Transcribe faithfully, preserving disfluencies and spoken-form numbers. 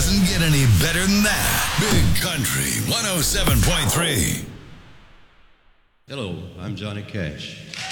Doesn't get any better than that. Big Country one oh seven point three. Hello, I'm Johnny Cash.